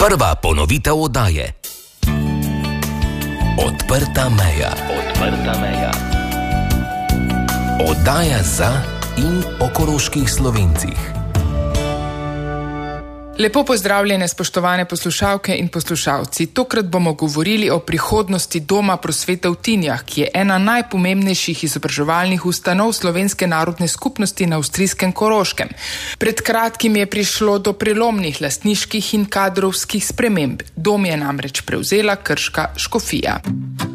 Prva ponovitev oddaje. Odprta meja. Oddaja za in o koroških Slovencih. Lepo pozdravljene, spoštovane poslušalke in poslušalci. Tokrat bomo govorili o prihodnosti Doma prosvete v Tinjah, ki je ena najpomembnejših izobraževalnih ustanov slovenske narodne skupnosti na avstrijskem Koroškem. Pred kratkim je prišlo do prelomnih lastniških in kadrovskih sprememb. Dom je namreč prevzela krška škofija.